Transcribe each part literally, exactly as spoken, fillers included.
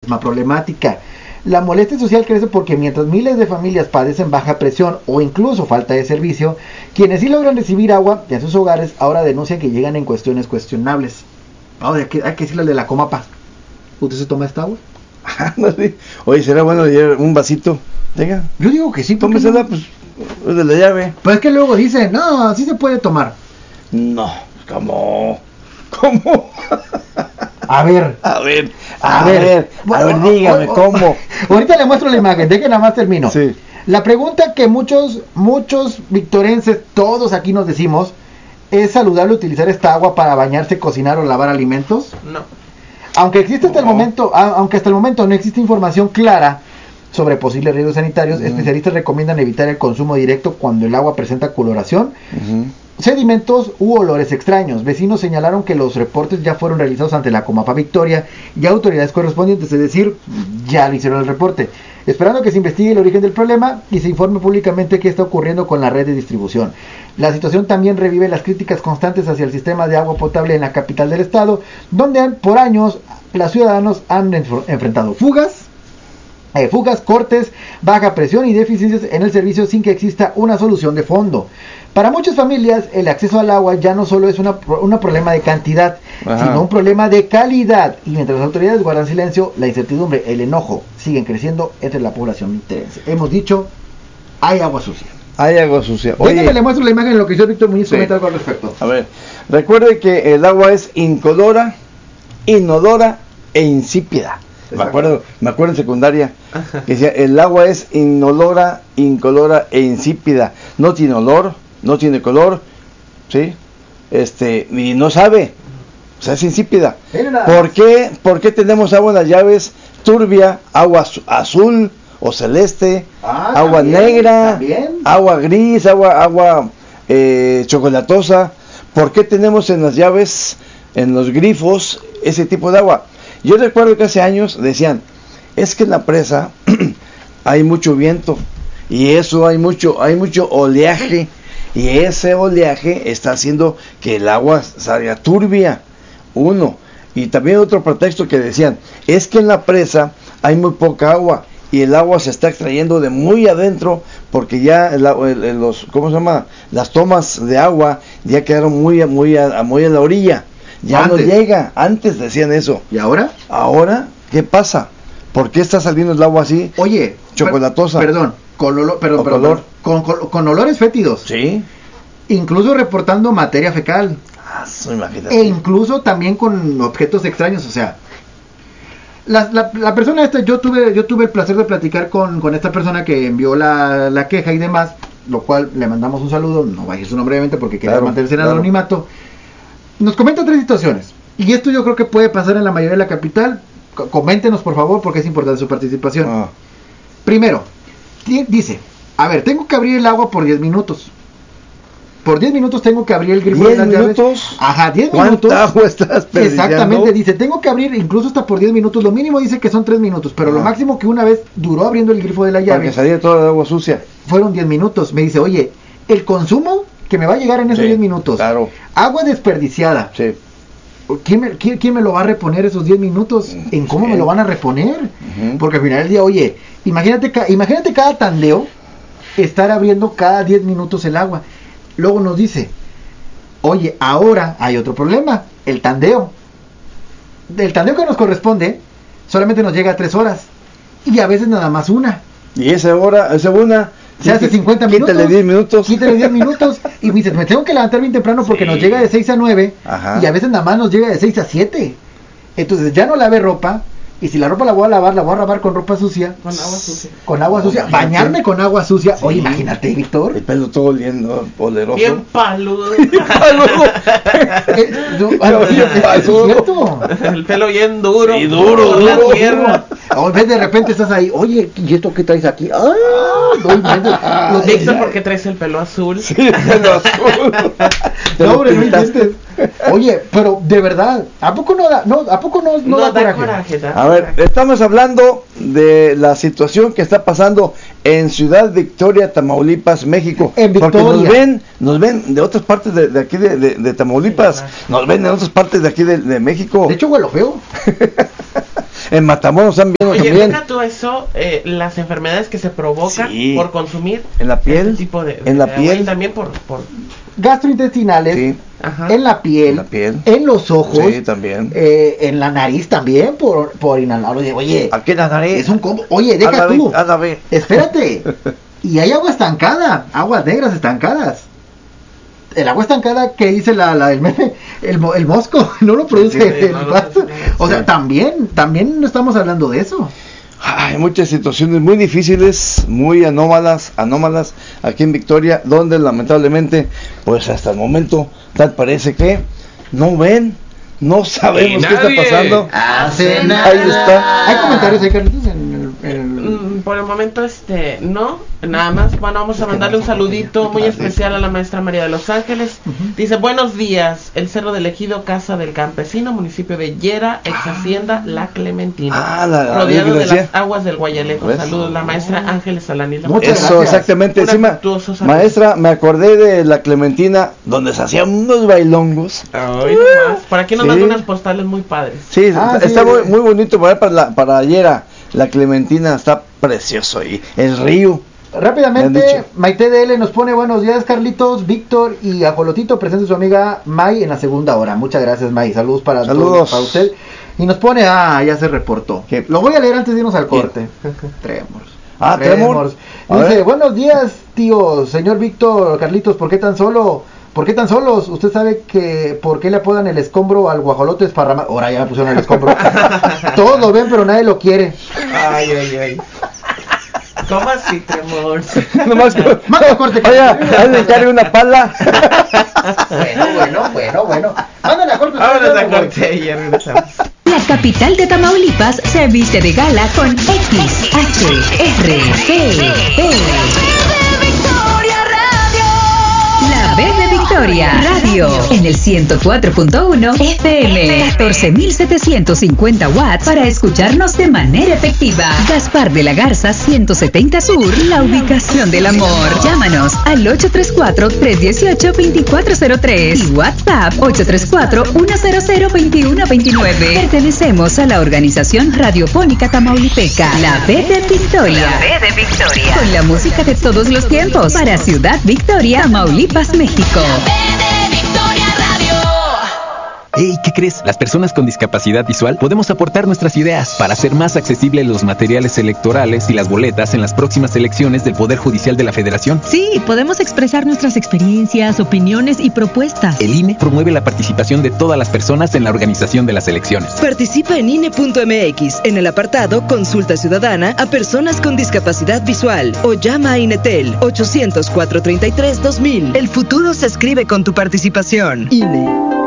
misma problemática. La molestia social crece porque mientras miles de familias padecen baja presión o incluso falta de servicio, quienes sí logran recibir agua en sus hogares ahora denuncian que llegan en cuestiones cuestionables. Ahora hay que, hay que decirle al de la Comapa, ¿usted se toma esta agua? Oye, ¿será bueno llevar un vasito? Tenga. Yo digo que sí. Tómesela, pues, de la llave. Pues es que luego dicen, no, sí se puede tomar. No, ¿cómo? ¿Cómo? A ver, a ver, a, a ver, ver, a ver, dígame, o, o, ¿cómo? Ahorita le muestro la imagen, deje nada más termino. Sí. La pregunta que muchos, muchos victorenses, todos aquí nos decimos, ¿es saludable utilizar esta agua para bañarse, cocinar o lavar alimentos? No. Aunque existe hasta no. el momento, aunque hasta el momento no existe información clara sobre posibles riesgos sanitarios, uh-huh. especialistas recomiendan evitar el consumo directo cuando el agua presenta coloración, uh-huh. sedimentos u olores extraños. Vecinos señalaron que los reportes ya fueron realizados ante la Comapa Victoria y autoridades correspondientes, es decir, ya le hicieron el reporte, esperando que se investigue el origen del problema y se informe públicamente qué está ocurriendo con la red de distribución. La situación también revive las críticas constantes hacia el sistema de agua potable en la capital del estado, donde han, por años los ciudadanos han enf- enfrentado fugas, Eh, fugas, cortes, baja presión y deficiencias en el servicio sin que exista una solución de fondo. Para muchas familias, el acceso al agua ya no solo es una, un problema de cantidad, Ajá. sino un problema de calidad. Y mientras las autoridades guardan silencio, la incertidumbre, el enojo siguen creciendo entre la población victorense. Hemos dicho, hay agua sucia. Hay agua sucia. Déjenme le muestro la imagen de lo que hizo Víctor Muñiz sí. comenta algo al respecto. A ver, recuerde que el agua es incolora, inodora e insípida. Me acuerdo, me acuerdo en secundaria que decía, el agua es inolora, incolora e insípida. No tiene olor, no tiene color, ¿sí? Este, y no sabe, o sea, es insípida. ¿Por qué, ¿Por qué tenemos agua en las llaves turbia, agua azul o celeste, ah, agua también, negra, también. agua gris, agua, agua eh, chocolatosa? ¿Por qué tenemos en las llaves, en los grifos, ese tipo de agua? Yo recuerdo que hace años decían, es que en la presa hay mucho viento y eso hay mucho, hay mucho oleaje y ese oleaje está haciendo que el agua salga turbia, uno. Y también otro pretexto que decían, es que en la presa hay muy poca agua y el agua se está extrayendo de muy adentro porque ya el, el, el, los, ¿cómo se llama? Las tomas de agua ya quedaron muy, muy, a, muy a la orilla. Ya antes. no llega, antes decían eso. ¿Y ahora? Ahora, ¿qué pasa? ¿Por qué está saliendo el agua así? Oye, chocolatosa. Per, perdón, con olor, perdón, perdón, color. Con, con, con olores fétidos. Sí. Incluso reportando materia fecal. Ah, eso, imagínate. E incluso también con objetos extraños, o sea. La, la, la persona esta, yo tuve, yo tuve el placer de platicar con, con esta persona que envió la, la queja y demás, lo cual le mandamos un saludo, no va a decir su nombre obviamente porque quería claro, mantenerse en el claro. anonimato. Nos comenta tres situaciones, y esto yo creo que puede pasar en la mayoría de la capital. C- coméntenos por favor, porque es importante su participación. Ah. Primero, t- dice, a ver, tengo que abrir el agua por diez minutos. Por diez minutos tengo que abrir el grifo de las llaves. ¿diez minutos? Ajá, diez ¿Cuánta minutos. agua estás perdiendo? Exactamente, dice, tengo que abrir incluso hasta por diez minutos. Lo mínimo dice que son tres minutos, pero ah. lo máximo que una vez duró abriendo el grifo de la llave. Para que saliera toda el agua sucia. Fueron diez minutos. Me dice, oye, el consumo que me va a llegar en esos diez sí, minutos. Claro. Agua desperdiciada. Sí. ¿Quién me, quién, ¿Quién me lo va a reponer esos diez minutos? ¿En cómo sí. me lo van a reponer? Uh-huh. Porque al final del día, oye, imagínate, imagínate cada tandeo estar abriendo cada diez minutos el agua. Luego nos dice, oye, ahora hay otro problema, el tandeo. El tandeo que nos corresponde solamente nos llega a tres horas y a veces nada más una. Y esa hora, esa una... Se hace cincuenta minutos. Quítale diez minutos. Quítale diez minutos. Y me dice, me tengo que levantar bien temprano porque sí. nos llega de seis a nueve. Ajá. Y a veces nada más nos llega de seis a siete. Entonces ya no lavé ropa. Y si la ropa la voy a lavar, la voy a lavar con ropa sucia. Con agua sucia. Con agua sucia. Oh, bañarme con agua sucia. Sí. Oye, imagínate, Víctor. El pelo todo oliendo, poderoso. Bien paludo. Bien paludo. eh, du- ah, sí, es cierto. El pelo bien duro. Y duro, por la duro, tierra. O ves de repente estás ahí. Oye, ¿y esto qué traes aquí? ¡Ah! Los Dixon porque traes el pelo azul. Sí, el pelo azul. No, hombre, no intentes. Oye, pero de verdad, ¿a poco no da, no, a poco no, no, No da, da coraje? coraje, da A ver, coraje. estamos hablando de la situación que está pasando en Ciudad Victoria, Tamaulipas, México. En Victoria. Porque nos ven, nos ven de otras partes de, de aquí de, de, de Tamaulipas, nos ven en otras partes de aquí de, de México. De hecho, huelo feo. En Matamoros están viendo Oye, también. deja tú eso, eh, las enfermedades que se provocan Sí. por consumir En la piel, este tipo de, en la de agua, piel. y también por, por Gastrointestinales, Sí. ajá. en la piel, En la piel. en los ojos, Sí, también. eh, en la nariz también, por, por inhalar. Oye, oye, Aquí en la nariz. es un combo. Oye, A deja la tú. vez, a la vez. Espérate. Y hay agua estancada, aguas negras estancadas. El agua estancada que dice la, la el meme, el, mo- el mosco, no lo produce Sí, sí, el no lo vaso. produce. O sea, Sí. también, también no estamos hablando de eso. Hay muchas situaciones muy difíciles, muy anómalas, anómalas aquí en Victoria, donde lamentablemente, pues hasta el momento, tal parece que no ven, no sabemos Y qué está nadie pasando. Hace nada. Ahí está. ¿Hay comentarios ahí, Carlitos? En el, en el- Mm, Por el momento, este, no, nada más. Bueno, vamos a mandarle un saludito muy especial a la maestra María de los Ángeles. Dice, buenos días, el Cerro del Ejido, Casa del Campesino, municipio de Yera, ex hacienda La Clementina. Ah, la- la- rodeado yo de decía. las aguas del Guayaleco. ¿Ves? Saludos, la maestra Ángeles Alanis. Muchas Eso, gracias. exactamente. Un Encima, afectuoso saludo. maestra, me acordé de la Clementina, donde se hacían unos bailongos. Ay, nomás. Por aquí nos Sí. mandan unas postales muy padres. Sí, Ah, está, sí. está muy, muy bonito para, para, la, para Yera. La Clementina está precioso ahí. El río. Rápidamente, Me han dicho. Maite D L nos pone buenos días, Carlitos, Víctor y Ajolotito, presente su amiga May en la segunda hora. Muchas gracias, May. Saludos para Saludos. todos, para usted. Y nos pone, ah, ya se reportó. ¿Qué? Lo voy a leer antes de irnos al corte. Tremors. Ah, Tremor. A Dice, ver. buenos días, tío, señor Víctor, Carlitos, ¿por qué tan solo? ¿Por qué tan solos? Usted sabe que por qué le apodan el escombro al guajolote esparramado. Ahora ya me pusieron el escombro. Todos lo ven, pero nadie lo quiere. Ay, ay, ay. ¿Cómo así, Tremors? Nomás que- Manda corte. Vaya, hazle cargue una pala. Bueno, bueno, bueno, bueno. Mándale a corte. Vámonos a corte y ya regresamos. La capital de Tamaulipas se viste de gala con X, H, R, T, E. La B de Victoria Radio en el ciento cuatro punto uno F M, catorce mil setecientos cincuenta watts para escucharnos de manera efectiva. Gaspar de la Garza ciento setenta Sur, la ubicación del amor. Llámanos al ocho tres cuatro, tres uno ocho, dos cuatro cero tres y WhatsApp ocho tres cuatro, uno cero cero, dos uno dos nueve. Pertenecemos a la organización radiofónica tamaulipeca, la B de Victoria. La B de Victoria. Con la música de todos los tiempos para Ciudad Victoria, Tamaulipas, México. Hey, ¿qué crees? Las personas con discapacidad visual podemos aportar nuestras ideas para hacer más accesibles los materiales electorales y las boletas en las próximas elecciones del Poder Judicial de la Federación. Sí, podemos expresar nuestras experiencias, opiniones y propuestas. El I N E promueve la participación de todas las personas en la organización de las elecciones. Participa en I N E punto M X en el apartado Consulta Ciudadana a personas con discapacidad visual o llama a Inetel ochocientos, cuatrocientos treinta y tres, dos mil. El futuro se escribe con tu participación. I N E.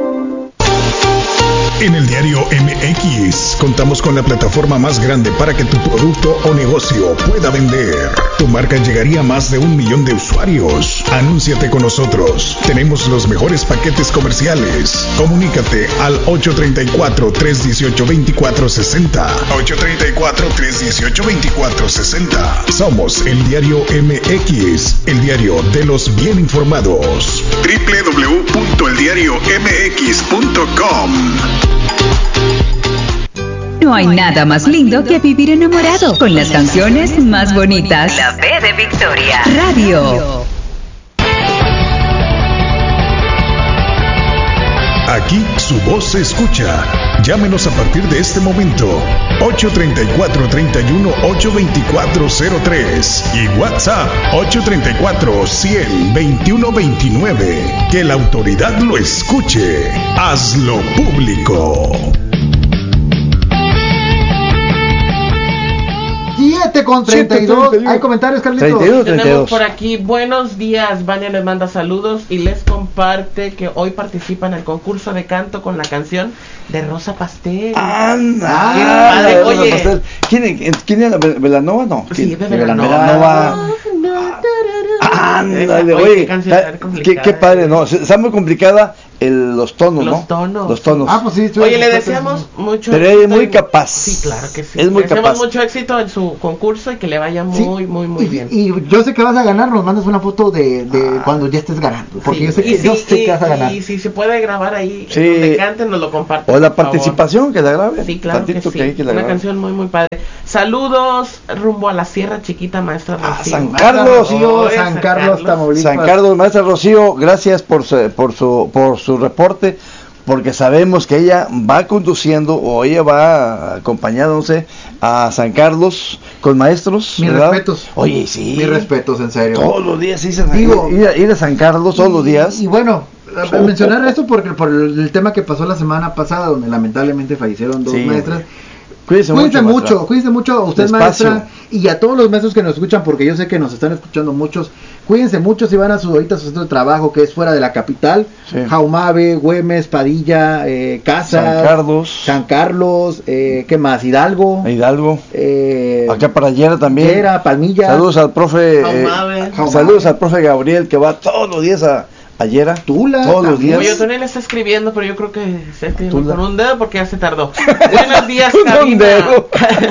En el diario M X contamos con la plataforma más grande para que tu producto o negocio pueda vender. Tu marca llegaría a más de un millón de usuarios. Anúnciate con nosotros. Tenemos los mejores paquetes comerciales. Comunícate al ocho tres cuatro, tres uno ocho, dos cuatro seis cero. ocho tres cuatro, tres uno ocho, dos cuatro seis cero. Somos el diario M X, el diario de los bien informados. doble u doble u doble u punto el diario m x punto com. No hay nada más lindo que vivir enamorado con las canciones más bonitas. La B de Victoria Radio. Aquí su voz se escucha. Llámenos a partir de este momento. ocho tres cuatro, tres uno ocho, dos cuatro cero tres y WhatsApp ocho tres cuatro, cien, veintiuno veintinueve. Que la autoridad lo escuche. Hazlo público. siete con treinta y dos. siete treinta y uno. ¿Hay comentarios, Carlitos? treinta y uno. treinta y Tenemos dos. por aquí, buenos días, Vania les manda saludos y les comparte que hoy participa en el concurso de canto con la canción de Rosa Pastel. Anda. Qué Ah, padre, la Rosa oye. Pastel. ¿Quién, ¿Quién era? ¿Velanova? No. Sí, ¿Quién? de Velanova. Velanova. Ándale, Oye, oye, qué canción está- tan qué, complicada. qué padre, no, se- está muy complicada el, los tonos, los ¿no? tonos. Los tonos. Ah, pues sí, Oye, le deseamos mucho Pero éxito es muy y- capaz. Sí, claro que sí. Es muy le deseamos capaz. mucho éxito en su concurso y que le vaya Sí, muy, muy, muy y, bien. Y yo sé que vas a ganar, nos mandas una foto de, de cuando ya estés ganando. Porque Sí, yo sé y que, yo sí, sé y- que vas a ganar. Y si se puede grabar ahí, Sí. donde canten, nos lo comparten. O la por favor. participación, que la grabe. Sí, claro que Tantito sí. que hay que la Una grabe. canción muy, muy padre. Saludos rumbo a la Sierra Chiquita, maestra Ah, Rocío. San Maestra Carlos. Rocío, Oye, San San Carlos, Carlos. Tamaulipas. San Carlos, maestra Rocío, gracias por su, por su por su reporte, porque sabemos que ella va conduciendo o ella va acompañándose a San Carlos con maestros. Mis ¿verdad? respetos. Oye, sí. Mis respetos, en serio. Todos los días sí se Digo, ir, a- ir a San Carlos todos los días. Y, y bueno, a- a mencionar esto porque por el, el tema que pasó la semana pasada, donde lamentablemente fallecieron dos Sí. maestras. Cuídense, Cuídense mucho, mucho, maestra. cuídense mucho a usted, Despacio. maestra, y a todos los maestros que nos escuchan, porque yo sé que nos están escuchando muchos. Cuídense mucho si van a su ahorita a su centro de trabajo, que es fuera de la capital. Sí. Jaumabe, Güemes, Padilla, eh, Casas, San Carlos. San Carlos, eh, ¿qué más? Hidalgo, Hidalgo. eh, Acá para Llera también. Llera, Palmilla. Saludos al profe. eh, Jaumabe. Jaumabe. saludos al profe Gabriel, que va todos los días a, a Llera. Tula, Todos los también. días. Oye, Tony le está escribiendo, pero yo creo que se escribió Tula. con un dedo porque ya se tardó. Buenos días, Con un cabina. dedo.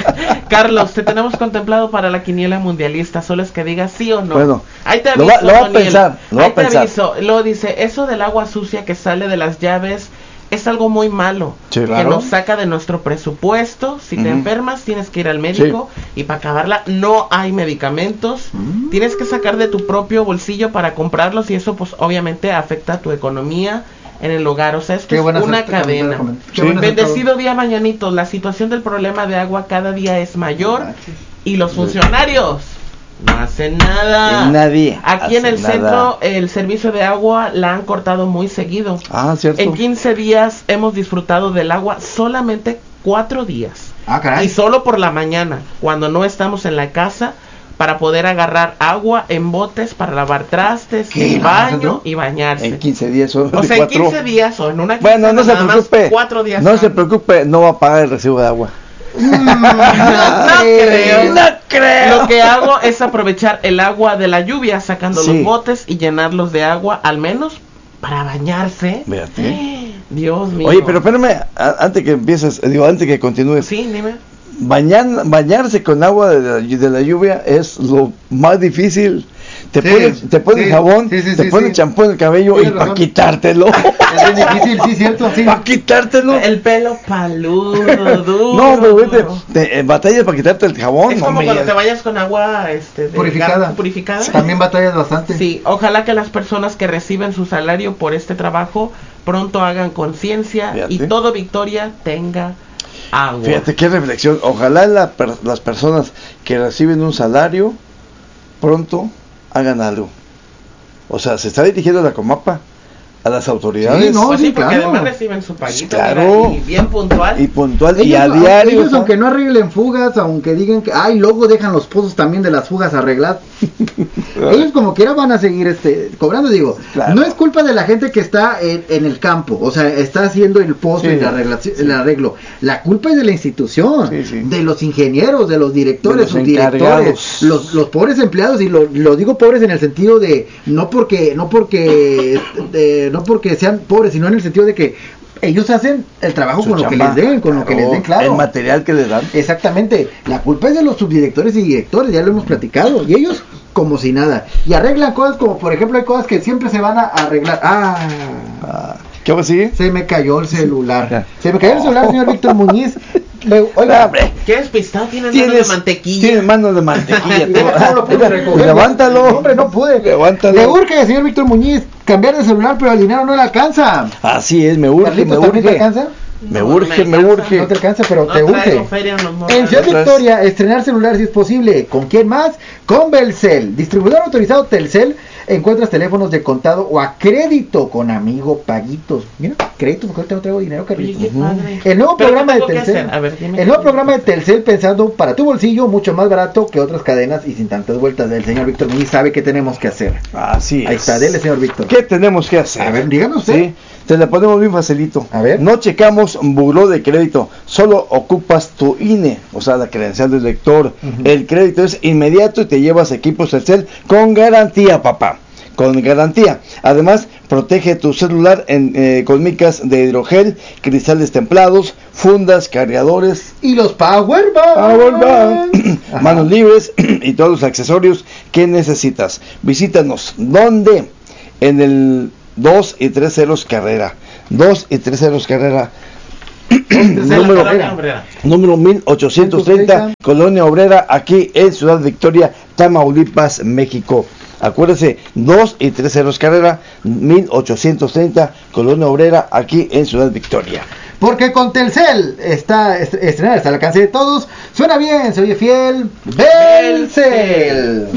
Carlos, te tenemos contemplado para la quiniela mundialista, solo es que digas sí o no. Bueno, ahí te lo aviso, va- lo va a Toniel. pensar, lo va a Ahí te pensar. aviso. Lo dice, eso del agua sucia que sale de las llaves es algo muy malo, Sí, que claro. nos saca de nuestro presupuesto. Si te Ujú. enfermas tienes que ir al médico y para acabarla no hay medicamentos. Mm. Tienes que sacar de tu propio bolsillo para comprarlos y eso pues obviamente afecta a tu economía en el hogar. O sea, esto Qué es buena una acerta- cadena. comentario. Qué Sí. buen acertado. Bendecido día, mañanitos. La situación del problema de agua cada día es mayor y los funcionarios no hacen nada. Y nadie Aquí en hace el nada. centro el servicio de agua la han cortado muy seguido. Ah, cierto. En quince días hemos disfrutado del agua solamente cuatro días. Ah, caray. Y solo por la mañana, cuando no estamos en la casa, para poder agarrar agua en botes para lavar trastes, ¿Qué? el ¿No, baño Alejandro? y bañarse. En quince días o, O de sea, en cuatro. quince días o en una Bueno, no quincena se nada más, preocupe. cuatro días. No son. se preocupe, no va a pagar el recibo de agua. No creo. No creo. Lo que hago es aprovechar el agua de la lluvia, sacando Sí. los botes y llenarlos de agua, al menos para bañarse. Fíjate. Dios mío. Oye, pero espérame, a- antes que empieces, digo, antes que continúes. Sí, dime. Bañar, bañarse con agua de la, de la lluvia es lo más difícil. Te Sí, pones, te pones sí, jabón, sí, sí, te sí, pones sí. champú en el cabello Tienes y para razón. quitártelo. Es bien difícil, sí, cierto, sí. Para quitártelo. El pelo paludo, duro. No, pero vete, te, eh, batallas para quitarte el jabón. Es no, como hombre, cuando ya- te vayas con agua este, de Purificada. gas- purificada. También batallas bastante. Sí, ojalá que las personas que reciben su salario por este trabajo pronto hagan conciencia y Fíjate. todo Victoria tenga agua. Fíjate qué reflexión. Ojalá la per- las personas que reciben un salario pronto hagan algo. O sea, se está dirigiendo la Comapa a las autoridades. Sí, no, Pues sí, sí, porque claro. además reciben su paguito, Claro. mira, y bien puntual. Y puntual y Ellos, a aunque- diario. ellos, o sea, aunque no arreglen fugas, aunque digan que, ay, luego dejan los pozos también de las fugas arreglados. Ellos como quiera van a seguir este cobrando, digo. Claro. No es culpa de la gente que está en, en el campo, o sea, está haciendo el pozo Sí, y la arreglación- sí. el arreglo. La culpa es de la institución, Sí, sí. de los ingenieros, de los directores, De los subdirectores, encargados. los, los pobres empleados, y lo, lo digo pobres en el sentido de, no porque, no porque, de- no porque sean pobres, sino en el sentido de que ellos hacen el trabajo su con lo que chamba. les den, con lo que les den, claro. El material que les dan. Exactamente, la culpa es de los subdirectores y directores, ya lo hemos platicado, y ellos como si nada, y arreglan cosas como por ejemplo hay cosas que siempre se van a arreglar. Ah, Ah, ¿qué va a seguir? se me cayó el celular, Ya. se me cayó el celular, señor Víctor Muñiz. Le- oiga, Hombre, ¿Qué despistado? Tienen manos de Tienes, mantequilla. tienes manos de mantequilla. tú. mira cómo lo pude Mira, recoger. levántalo. Hombre, no pude. Levántalo. Le urge, señor Víctor Muñiz, cambiar de celular, pero el dinero no le alcanza. Así es, me urge, Carlitos, me ¿también te urge. alcanza? Me No, urge, me me alcanza. urge. No te alcanza, pero No te traigo urge. feria en los En morrales. Ciudad Otra vez. Victoria, estrenar celular si es posible. ¿Con quién más? Con Belcel. Distribuidor autorizado Telcel. Encuentras teléfonos de contado o a crédito con amigo Paguitos. Mira, crédito, porque ahorita no traigo dinero, Oye, Carlitos. qué padre. El nuevo ¿Pero programa qué de tengo que Telcel. hacer? A ver, dime. El nuevo programa de Telcel pensando para tu bolsillo mucho más barato que otras cadenas y sin tantas vueltas. El señor Víctor Muñiz sabe qué tenemos que hacer. Así es. Ahí está, dele, señor Víctor. ¿Qué tenemos que hacer? A ver, dígame usted. Sí, te la ponemos bien facilito. A ver. No checamos buró de crédito, solo ocupas tu I N E, o sea, la credencial del lector. Ujú. El crédito es inmediato y te llevas equipos Telcel con garantía, papá. con garantía. Además, protege tu celular en, eh, con micas de hidrogel, cristales templados, fundas, cargadores y los Power Bank, Power Bank. Manos libres y todos los accesorios que necesitas. Visítanos. ¿Dónde? En el dos y tres ceros Carrera. dos y tres ceros Carrera. número, número mil ochocientos treinta, Colonia Obrera, aquí en Ciudad Victoria, Tamaulipas, México. Acuérdese, dos y tres ceros Carrera, mil ochocientos treinta, Colonia Obrera, aquí en Ciudad Victoria. Porque con Telcel está est- estrenar está al alcance de todos. Suena bien, se oye fiel. Belcel.